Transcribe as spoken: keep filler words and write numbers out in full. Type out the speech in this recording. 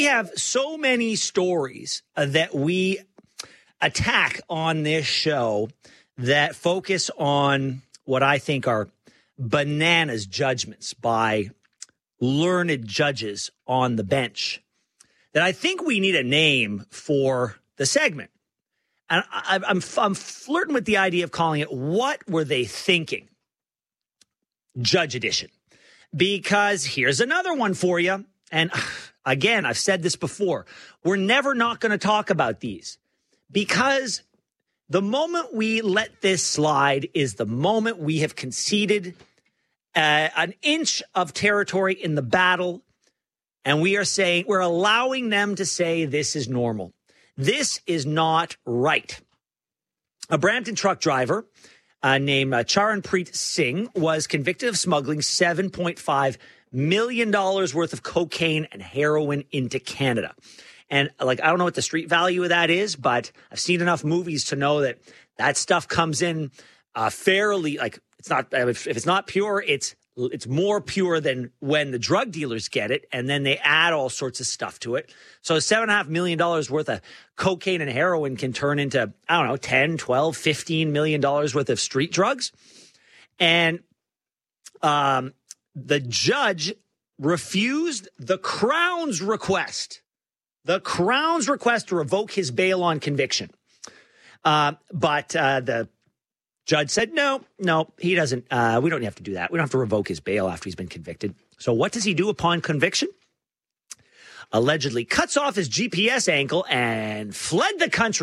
we have so many stories uh, that we attack on this show that focus on what I think are bananas judgments by learned judges on the bench, that I think we need a name for the segment. And I, I'm, I'm flirting with the idea of calling it What Were They Thinking? Judge Edition. Because here's another one for you. And again, I've said this before. We're never not going to talk about these. Because the moment we let this slide is the moment we have conceded uh, an inch of territory in the battle. And we are saying, we're allowing them to say this is normal. This is not right. A Brampton truck driver uh, named uh, Charanpreet Singh was convicted of smuggling seven point five million dollars worth of cocaine and heroin into Canada. And like, I don't know what the street value of that is, but I've seen enough movies to know that that stuff comes in uh, fairly, like it's not, if, if it's not pure, it's It's more pure than when the drug dealers get it, and then they add all sorts of stuff to it. So seven and a half million dollars worth of cocaine and heroin can turn into, I don't know, ten, twelve, fifteen million dollars worth of street drugs. And um, the judge refused the Crown's request, the Crown's request to revoke his bail on conviction. Uh, but uh, the Judge said, no, no, he doesn't. Uh, we don't have to do that. We don't have to revoke his bail after he's been convicted. So what does he do upon conviction? Allegedly cuts off his G P S ankle and fled the country.